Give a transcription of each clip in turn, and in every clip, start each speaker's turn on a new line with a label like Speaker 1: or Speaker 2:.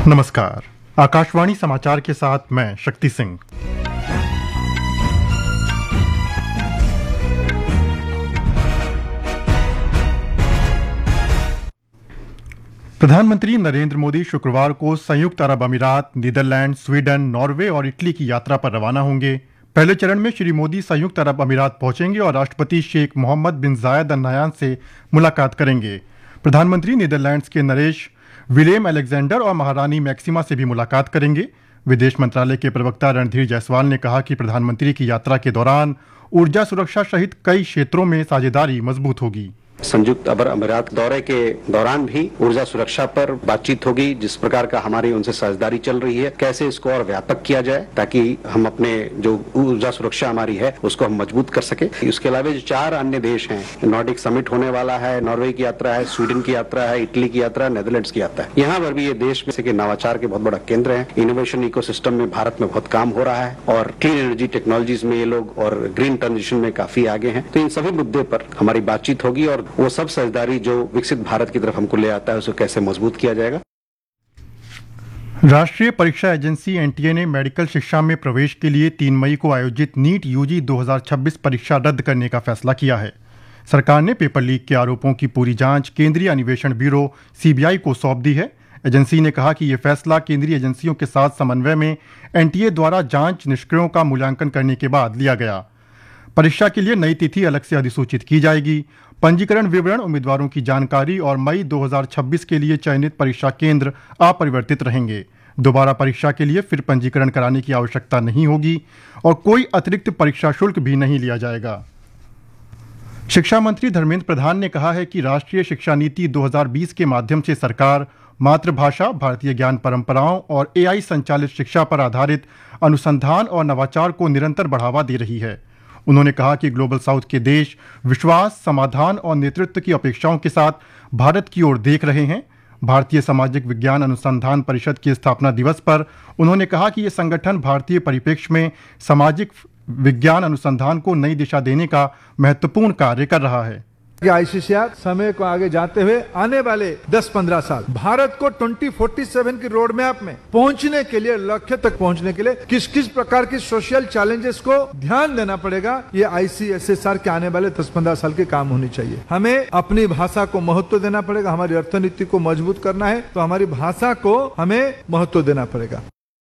Speaker 1: नमस्कार। आकाशवाणी समाचार के साथ मैं शक्ति सिंह। प्रधानमंत्री नरेंद्र मोदी शुक्रवार को संयुक्त अरब अमीरात, नीदरलैंड, स्वीडन, नॉर्वे और इटली की यात्रा पर रवाना होंगे। पहले चरण में श्री मोदी संयुक्त अरब अमीरात पहुंचेंगे और राष्ट्रपति शेख मोहम्मद बिन जायद अल नहयान से मुलाकात करेंगे। प्रधानमंत्री नीदरलैंड्स के नरेश विलेम अलेक्जेंडर और महारानी मैक्सिमा से भी मुलाकात करेंगे। विदेश मंत्रालय के प्रवक्ता रणधीर जायसवाल ने कहा कि प्रधानमंत्री की यात्रा के दौरान ऊर्जा सुरक्षा सहित कई क्षेत्रों में साझेदारी मजबूत होगी।
Speaker 2: संयुक्त अरब अमीरात दौरे के दौरान भी ऊर्जा सुरक्षा पर बातचीत होगी। जिस प्रकार का हमारी उनसे साझेदारी चल रही है, कैसे इसको और व्यापक किया जाए ताकि हम अपने जो ऊर्जा सुरक्षा हमारी है उसको हम मजबूत कर सके। इसके अलावा जो 4 अन्य देश हैं, नॉर्डिक समिट होने वाला है, नॉर्वे की यात्रा है, स्वीडन की यात्रा है, इटली की यात्रा है, नेदरलैंड्स की यात्रा है। यहाँ पर भी ये देश में से नवाचार के बहुत बड़ा केंद्र है। इनोवेशन इकोसिस्टम में भारत में बहुत काम हो रहा है और क्लीन एनर्जी टेक्नोलॉजीज में ये लोग और ग्रीन ट्रांजिशन में काफी आगे हैं। तो इन सभी मुद्दे पर हमारी बातचीत होगी और वो सब साझेदारी जो विकसित भारत की तरफ हमको ले आता है उसको कैसे मजबूत किया जाएगा।
Speaker 1: राष्ट्रीय परीक्षा एजेंसी एनटीए ने मेडिकल शिक्षा में प्रवेश के लिए 3 मई को आयोजित नीट यूजी 2026 परीक्षा रद्द करने का फैसला किया है। सरकार ने पेपर लीक के आरोपों की पूरी जांच केंद्रीय अन्वेषण ब्यूरो सीबीआई को सौंप दी है। एजेंसी ने कहा कि यह फैसला केंद्रीय एजेंसियों के साथ समन्वय में एनटीए द्वारा जांच निष्क्रियों का मूल्यांकन करने के बाद लिया गया। परीक्षा के लिए नई तिथि अलग से अधिसूचित की जाएगी। पंजीकरण विवरण, उम्मीदवारों की जानकारी और मई 2026 के लिए चयनित परीक्षा केंद्र अपरिवर्तित रहेंगे। दोबारा परीक्षा के लिए फिर पंजीकरण कराने की आवश्यकता नहीं होगी और कोई अतिरिक्त परीक्षा शुल्क भी नहीं लिया जाएगा। शिक्षा मंत्री धर्मेंद्र प्रधान ने कहा है कि राष्ट्रीय शिक्षा नीति 2020 के माध्यम से सरकार मातृभाषा, भारतीय ज्ञान परंपराओं और एआई संचालित शिक्षा पर आधारित अनुसंधान और नवाचार को निरंतर बढ़ावा दे रही है। उन्होंने कहा कि ग्लोबल साउथ के देश विश्वास, समाधान और नेतृत्व की अपेक्षाओं के साथ भारत की ओर देख रहे हैं। भारतीय सामाजिक विज्ञान अनुसंधान परिषद के स्थापना दिवस पर उन्होंने कहा कि यह संगठन भारतीय परिप्रेक्ष्य में सामाजिक विज्ञान अनुसंधान को नई दिशा देने का महत्वपूर्ण कार्य कर रहा है।
Speaker 3: आईसीसीआर समय को आगे जाते हुए आने वाले 10-15 साल भारत को 2047 की रोड मैप में पहुंचने के लिए, लक्ष्य तक पहुंचने के लिए किस किस प्रकार की सोशल चैलेंजेस को ध्यान देना पड़ेगा, ये आईसीएसएसआर के आने वाले 10-15 साल के काम होनी चाहिए। हमें अपनी भाषा को महत्व देना पड़ेगा। हमारी अर्थनीति को मजबूत करना है तो हमारी भाषा को हमें महत्व देना पड़ेगा।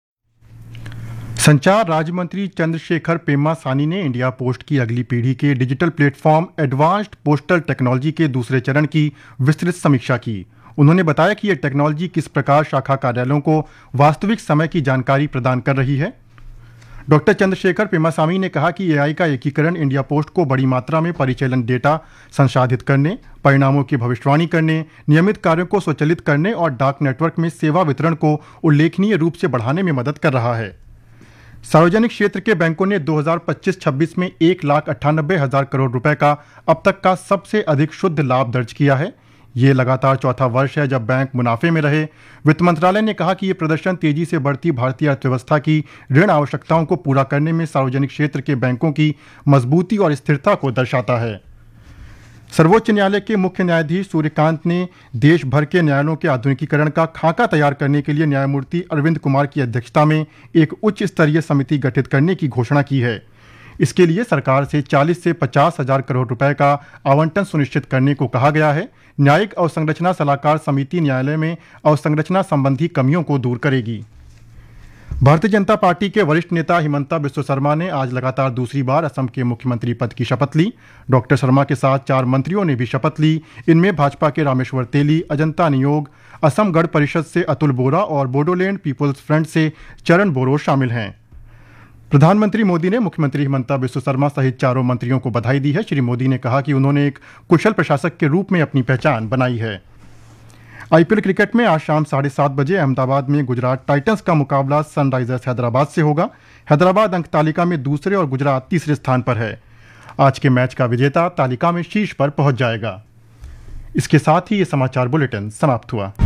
Speaker 1: संचार राज्य मंत्री चंद्रशेखर पेम्मासानी ने इंडिया पोस्ट की अगली पीढ़ी के digital platform advanced postal technology के दूसरे चरण की विस्तृत समीक्षा की। उन्होंने बताया कि यह टेक्नोलॉजी किस प्रकार शाखा कार्यालयों को वास्तविक समय की जानकारी प्रदान कर रही है। डॉक्टर चंद्रशेखर पेम्मासानी ने कहा कि एआई का एकीकरण इंडिया पोस्ट को बड़ी मात्रा में परिचालन डेटा संसाधित करने, परिणामों की भविष्यवाणी करने, नियमित कार्यों को स्वचालित करने और डाक नेटवर्क में सेवा वितरण को उल्लेखनीय रूप से बढ़ाने में मदद कर रहा है। सार्वजनिक क्षेत्र के बैंकों ने 2025-26 में 1,98,000 करोड़ रुपए का अब तक का सबसे अधिक शुद्ध लाभ दर्ज किया है। ये लगातार चौथा वर्ष है जब बैंक मुनाफे में रहे। वित्त मंत्रालय ने कहा कि ये प्रदर्शन तेजी से बढ़ती भारतीय अर्थव्यवस्था की ऋण आवश्यकताओं को पूरा करने में सार्वजनिक क्षेत्र के बैंकों की मजबूती और स्थिरता को दर्शाता है। सर्वोच्च न्यायालय के मुख्य न्यायाधीश सूर्यकांत ने देश भर के न्यायालयों के आधुनिकीकरण का खाका तैयार करने के लिए न्यायमूर्ति अरविंद कुमार की अध्यक्षता में एक उच्च स्तरीय समिति गठित करने की घोषणा की है। इसके लिए सरकार से 40 से 50 हजार करोड़ रुपए का आवंटन सुनिश्चित करने को कहा गया है। न्यायिक अवसंरचना सलाहकार समिति न्यायालय में अवसंरचना संबंधी कमियों को दूर करेगी। भारतीय जनता पार्टी के वरिष्ठ नेता हिमंता बिस्वा शर्मा ने आज लगातार दूसरी बार असम के मुख्यमंत्री पद की शपथ ली। डॉक्टर शर्मा के साथ 4 मंत्रियों ने भी शपथ ली। इनमें भाजपा के रामेश्वर तेली, अजंता नियोग, असम गण परिषद से अतुल बोरा और बोडोलैंड पीपुल्स फ्रंट से चरण बोरो शामिल हैं। प्रधानमंत्री मोदी ने मुख्यमंत्री हिमंता बिस्वा शर्मा सहित 4 मंत्रियों को बधाई दी है। श्री मोदी ने कहा कि उन्होंने एक कुशल प्रशासक के रूप में अपनी पहचान बनाई है। आईपीएल क्रिकेट में आज शाम 7:30 बजे अहमदाबाद में गुजरात टाइटंस का मुकाबला सनराइजर्स हैदराबाद से होगा। हैदराबाद अंक तालिका में दूसरे और गुजरात तीसरे स्थान पर है। आज के मैच का विजेता तालिका में शीर्ष पर पहुंच जाएगा। इसके साथ ही ये समाचार बुलेटिन समाप्त हुआ।